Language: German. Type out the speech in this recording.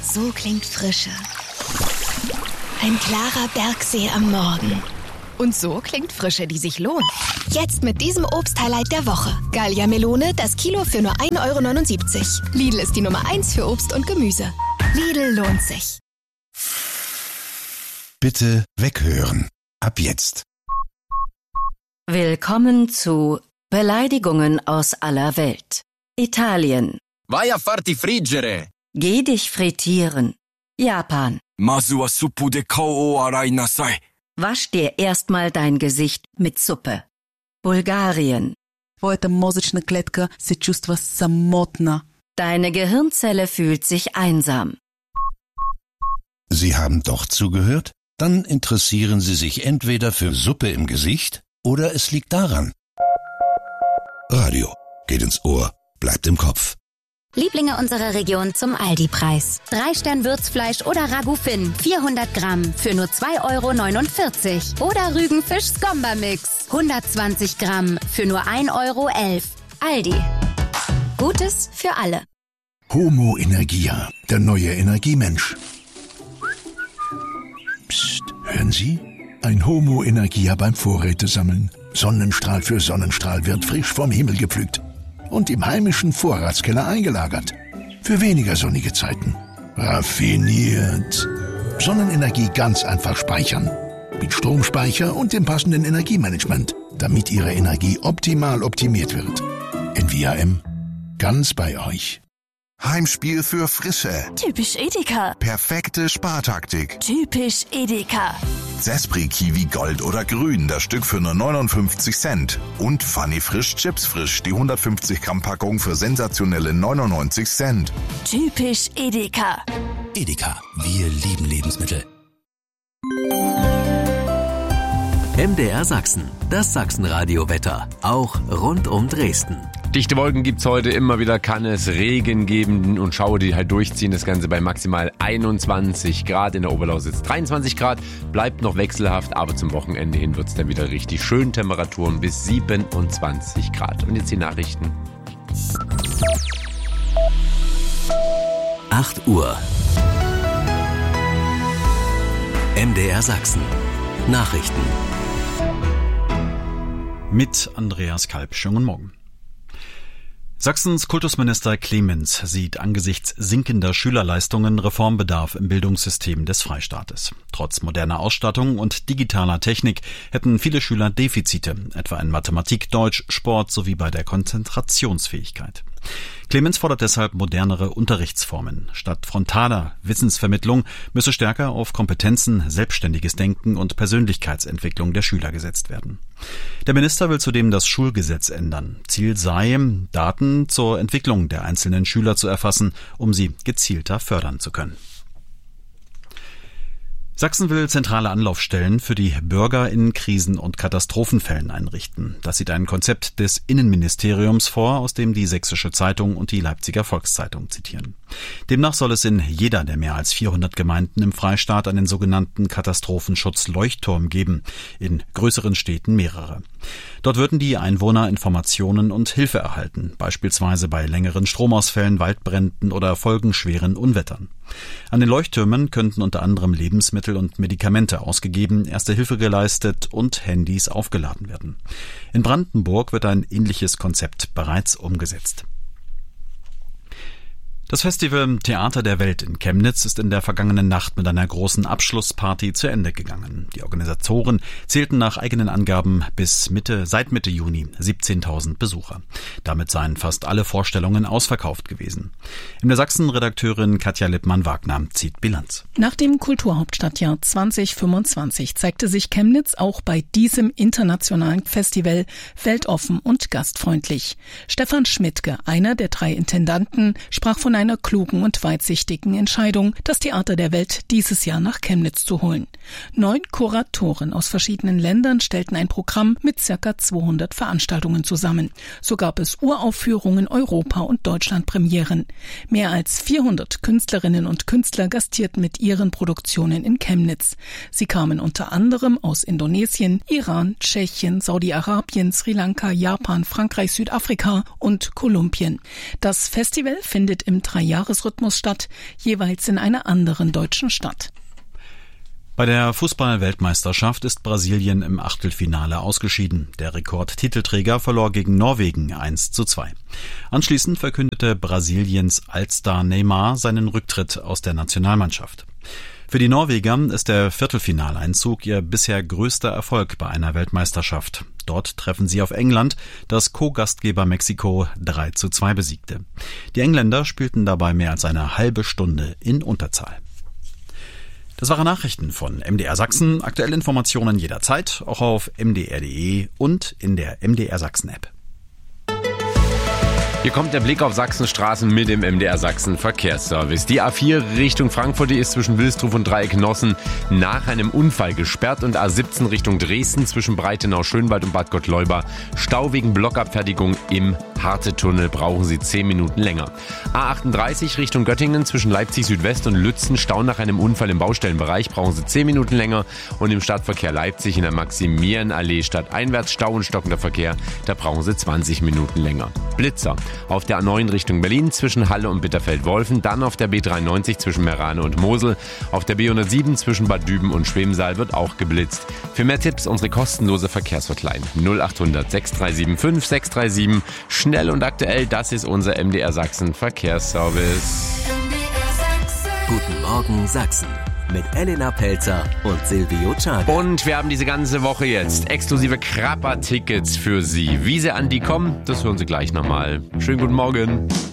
So klingt Frische. Ein klarer Bergsee am Morgen. Und so klingt Frische, die sich lohnt. Jetzt mit diesem Obst-Highlight der Woche. Gallia Melone, das Kilo für nur 1,79 €. Lidl ist die Nummer 1 für Obst und Gemüse. Lidl lohnt sich. Bitte weghören. Ab jetzt. Willkommen zu Beleidigungen aus aller Welt. Italien. Vai a farti friggere. Geh dich frittieren. Japan. Masu wa suppu de kao o arai nasai. Wasch dir erstmal dein Gesicht mit Suppe. Bulgarien. Твоята мозъчна клетка се чувства самотна. Deine Gehirnzelle fühlt sich einsam. Sie haben doch zugehört? Dann interessieren Sie sich entweder für Suppe im Gesicht oder es liegt daran. Radio geht ins Ohr, bleibt im Kopf. Lieblinge unserer Region zum Aldi-Preis. 3-Stern-Würzfleisch oder Ragout Finn, 400 Gramm für nur 2,49 € Oder Rügenfisch-Skomba-Mix, 120 Gramm für nur 1,11 €. Aldi. Gutes für alle. Homo Energia, der neue Energiemensch. Psst, hören Sie? Ein Homo Energia beim Vorrätesammeln. Sonnenstrahl für Sonnenstrahl wird frisch vom Himmel gepflückt und im heimischen Vorratskeller eingelagert. Für weniger sonnige Zeiten. Raffiniert. Sonnenenergie ganz einfach speichern. Mit Stromspeicher und dem passenden Energiemanagement, damit Ihre Energie optimal optimiert wird. NVAM. Ganz bei euch. Heimspiel für Frische. Typisch Edeka. Perfekte Spartaktik. Typisch Edeka. Zespri Kiwi Gold oder Grün, das Stück für nur 59 Cent. Und Funny Frisch Chips Frisch, die 150 Gramm Packung für sensationelle 99 Cent. Typisch Edeka. Edeka, wir lieben Lebensmittel. MDR Sachsen, das Sachsenradio-Wetter, auch rund um Dresden. Dichte Wolken gibt's heute immer wieder, kann es Regen geben und Schauer, die halt durchziehen. Das Ganze bei maximal 21 Grad, in der Oberlausitz 23 Grad. Bleibt noch wechselhaft, aber zum Wochenende hin wird's dann wieder richtig schön. Temperaturen bis 27 Grad. Und jetzt die Nachrichten. 8 Uhr. MDR Sachsen. Nachrichten. Mit Andreas Kalb. Schönen Morgen. Sachsens Kultusminister Clemens sieht angesichts sinkender Schülerleistungen Reformbedarf im Bildungssystem des Freistaates. Trotz moderner Ausstattung und digitaler Technik hätten viele Schüler Defizite, etwa in Mathematik, Deutsch, Sport sowie bei der Konzentrationsfähigkeit. Clemens fordert deshalb modernere Unterrichtsformen. Statt frontaler Wissensvermittlung müsse stärker auf Kompetenzen, selbstständiges Denken und Persönlichkeitsentwicklung der Schüler gesetzt werden. Der Minister will zudem das Schulgesetz ändern. Ziel sei, Daten zur Entwicklung der einzelnen Schüler zu erfassen, um sie gezielter fördern zu können. Sachsen will zentrale Anlaufstellen für die Bürger in Krisen- und Katastrophenfällen einrichten. Das sieht ein Konzept des Innenministeriums vor, aus dem die Sächsische Zeitung und die Leipziger Volkszeitung zitieren. Demnach soll es in jeder der mehr als 400 Gemeinden im Freistaat einen sogenannten Katastrophenschutz-Leuchtturm geben, in größeren Städten mehrere. Dort würden die Einwohner Informationen und Hilfe erhalten, beispielsweise bei längeren Stromausfällen, Waldbränden oder folgenschweren Unwettern. An den Leuchttürmen könnten unter anderem Lebensmittel und Medikamente ausgegeben, Erste Hilfe geleistet und Handys aufgeladen werden. In Brandenburg wird ein ähnliches Konzept bereits umgesetzt. Das Festival Theater der Welt in Chemnitz ist in der vergangenen Nacht mit einer großen Abschlussparty zu Ende gegangen. Die Organisatoren zählten nach eigenen Angaben seit Mitte Juni 17.000 Besucher. Damit seien fast alle Vorstellungen ausverkauft gewesen. MDR Sachsen-Redakteurin Katja Lippmann-Wagner zieht Bilanz. Nach dem Kulturhauptstadtjahr 2025 zeigte sich Chemnitz auch bei diesem internationalen Festival weltoffen und gastfreundlich. Stefan Schmidtke, einer der 3 Intendanten, sprach von einer klugen und weitsichtigen Entscheidung, das Theater der Welt dieses Jahr nach Chemnitz zu holen. 9 Kuratoren aus verschiedenen Ländern stellten ein Programm mit ca. 200 Veranstaltungen zusammen. So gab es Uraufführungen, Europa- und Deutschlandpremieren. Mehr als 400 Künstlerinnen und Künstler gastierten mit ihren Produktionen in Chemnitz. Sie kamen unter anderem aus Indonesien, Iran, Tschechien, Saudi-Arabien, Sri Lanka, Japan, Frankreich, Südafrika und Kolumbien. Das Festival findet im 3-Jahres-Rhythmus statt, jeweils in einer anderen deutschen Stadt. Bei der Fußball-Weltmeisterschaft ist Brasilien im Achtelfinale ausgeschieden. Der Rekordtitelträger verlor gegen Norwegen 1:2. Anschließend verkündete Brasiliens Altstar Neymar seinen Rücktritt aus der Nationalmannschaft. Für die Norweger ist der Viertelfinaleinzug ihr bisher größter Erfolg bei einer Weltmeisterschaft. Dort treffen sie auf England, das Co-Gastgeber Mexiko 3:2 besiegte. Die Engländer spielten dabei mehr als eine halbe Stunde in Unterzahl. Das waren Nachrichten von MDR Sachsen. Aktuelle Informationen jederzeit, auch auf mdr.de und in der MDR Sachsen App. Hier kommt der Blick auf Sachsenstraßen mit dem MDR Sachsen Verkehrsservice. Die A4 Richtung Frankfurt, die ist zwischen Wilsdruf und Dreieck-Nossen nach einem Unfall gesperrt, und A17 Richtung Dresden zwischen Breitenau, Schönwald und Bad Gottleuba Stau wegen Blockabfertigung im Hartetunnel, brauchen Sie 10 Minuten länger. A38 Richtung Göttingen zwischen Leipzig Südwest und Lützen Stau nach einem Unfall im Baustellenbereich, brauchen Sie 10 Minuten länger, und im Stadtverkehr Leipzig in der Maximilianallee stadteinwärts Stau und stockender Verkehr, da brauchen Sie 20 Minuten länger. Blitzer auf der A9 Richtung Berlin zwischen Halle und Bitterfeld-Wolfen, dann auf der B93 zwischen Merane und Mosel, auf der B107 zwischen Bad Düben und Schwemsal wird auch geblitzt. Für mehr Tipps unsere kostenlose Verkehrshotline 0800 6375 637. Schnell und aktuell, das ist unser MDR Sachsen Verkehrsservice. Guten Morgen Sachsen. Mit Elena Pelzer und Silvio Czarda. Und wir haben diese ganze Woche jetzt exklusive Krapper-Tickets für Sie. Wie sie an die kommen, das hören Sie gleich nochmal. Schönen guten Morgen.